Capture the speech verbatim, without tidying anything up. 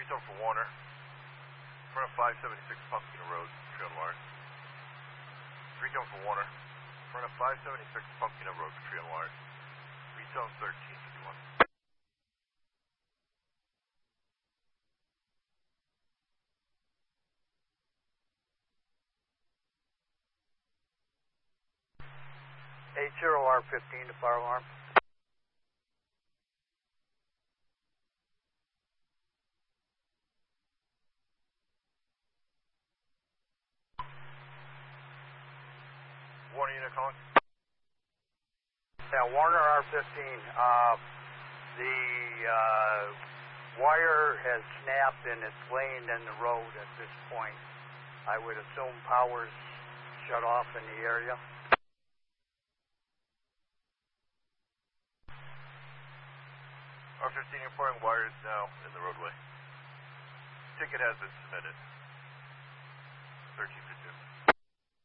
three tone for Warner. Front of five seventy-six Pumpkin Road, Trail Noir. three tone for Warner. Front of five seventy-six Pumpkin Road, Trail Noir. three tone thirteen fifty-one. eight zero R fifteen to fire alarm. Warner unit calling. Yeah, Warner R fifteen. Uh, the uh, wire has snapped and it's laying in the road at this point. I would assume power's shut off in the area. R fifteen reporting wires now in the roadway. Ticket has been submitted. thirteen fifty.